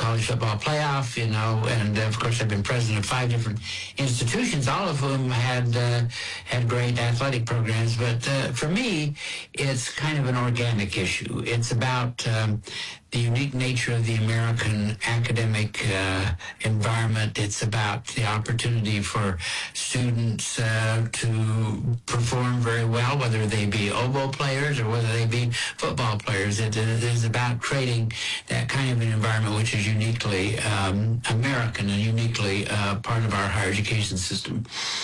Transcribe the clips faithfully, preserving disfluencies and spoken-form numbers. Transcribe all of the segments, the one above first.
college football playoff, you know, and of course I've been president of five different institutions, all of whom had uh, had great athletic programs. But uh, for me, it's kind of an organic issue. It's about um, the unique nature of the American academic uh, environment. It's about the opportunity for students uh, to perform very well, whether they be oboe players or whether they be football players. It, it is about creating that kind of an environment which is uniquely um, American and uniquely uh, part of our higher education system.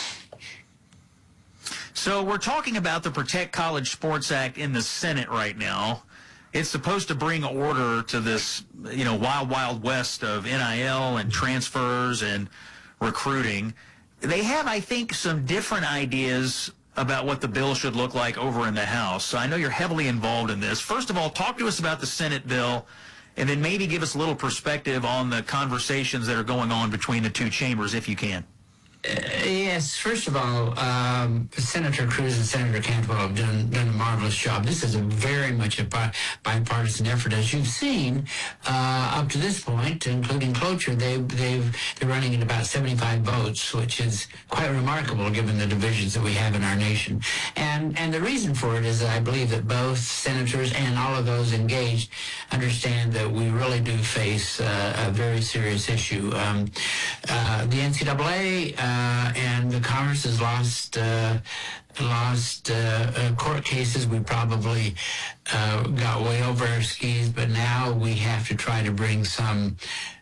So we're talking about the Protect College Sports Act in the Senate right now. It's supposed to bring order to this, you know, wild, wild west of N I L and transfers and recruiting. They have, I think, some different ideas about what the bill should look like over in the House. So I know you're heavily involved in this. First of all, talk to us about the Senate bill, and then maybe give us a little perspective on the conversations that are going on between the two chambers, if you can. Uh, yes, first of all, um, Senator Cruz and Senator Cantwell have done, done a marvelous job. This is a very much a bi bipartisan effort. As you've seen, uh, up to this point, including cloture, they, they've, they're running at about seventy-five votes, which is quite remarkable given the divisions that we have in our nation. And, and the reason for it is that I believe that both senators and all of those engaged understand that we really do face uh, a very serious issue. Um, uh, the N C double A uh, Uh, and the Congress has lost uh, lost uh, uh, court cases. We probably uh, got way over our skis, but now we have to try to bring some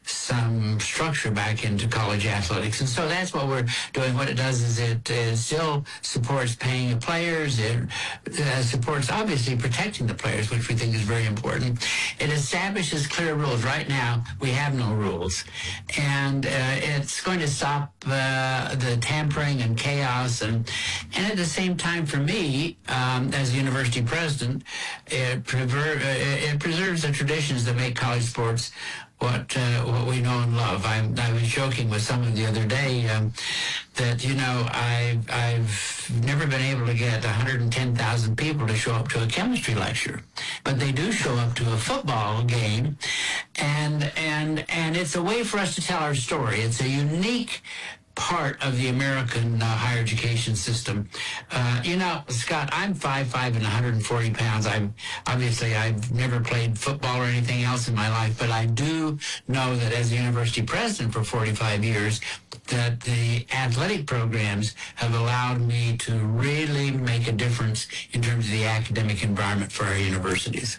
some structure back into college athletics. And so that's what we're doing. What it does is it uh, still supports paying the players. It uh, supports, obviously, protecting the players, which we think is very important. It establishes clear rules. Right now, we have no rules. And uh, it's going to stop uh, the tampering and chaos. And, and at the same time, for me, um, as a university president, it, prever uh, it preserves the traditions that make college sports what uh, what we know and love. I, I was joking with someone the other day um, that, you know, I've, I've never been able to get one hundred ten thousand people to show up to a chemistry lecture, but they do show up to a football game, and, and, and it's a way for us to tell our story. It's a unique part of the American uh, higher education system. Uh, you know, Scott, I'm five five and one hundred forty pounds. I'm obviously I've never played football or anything else in my life, but I do know that as a university president for forty-five years, that the athletic programs have allowed me to really make a difference in terms of the academic environment for our universities.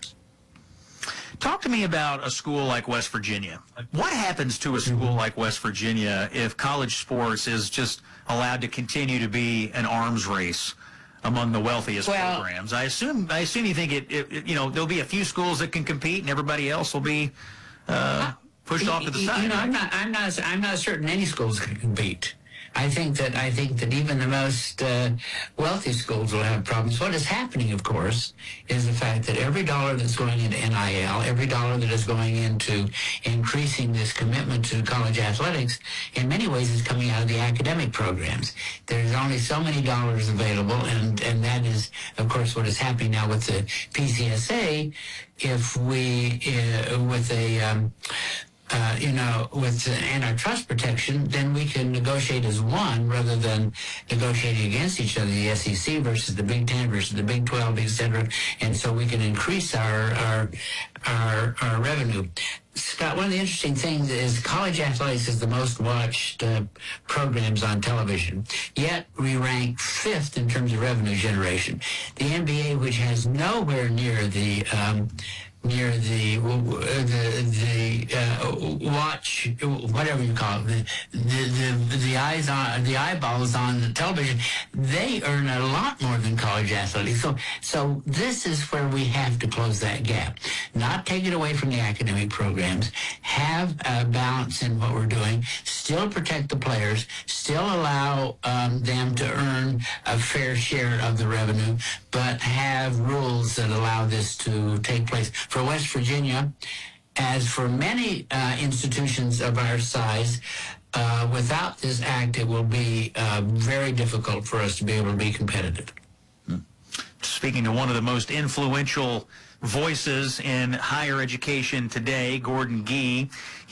Talk to me about a school like West Virginia. What happens to a school like West Virginia if college sports is just allowed to continue to be an arms race among the wealthiest well, programs? I assume I assume you think it, it, it, you know, there'll be a few schools that can compete and everybody else will be uh, pushed off to the side. You know, right? I'm not, I'm not, I'm not certain any schools can compete. I think that I think that even the most uh, wealthy schools will have problems. What is happening, of course, is the fact that every dollar that's going into N I L, every dollar that is going into increasing this commitment to college athletics, in many ways is coming out of the academic programs. There's only so many dollars available, and, and that is, of course, what is happening now with the P C S A. If we, uh, with a... Um, Uh, you know, with antitrust protection, then we can negotiate as one rather than negotiating against each other, the S E C versus the Big Ten versus the Big twelve, et cetera. And so we can increase our, our, our, our revenue. Scott, one of the interesting things is college athletics is the most watched uh, programs on television, yet we rank fifth in terms of revenue generation. The N B A, which has nowhere near the um, near the the the uh, watch, whatever you call it, the the the, the eyes on the eyeballs on the television, they earn a lot more than college athletics. So so this is where we have to close that gap, not take it away from the academic programs, have a balance in what we're doing, still protect the players, still allow um, them to earn a fair share of the revenue, but have rules that allow this to take place. For West Virginia, as for many uh, institutions of our size, uh, without this act, it will be uh, very difficult for us to be able to be competitive. Speaking to one of the most influential voices in higher education today, Gordon Gee.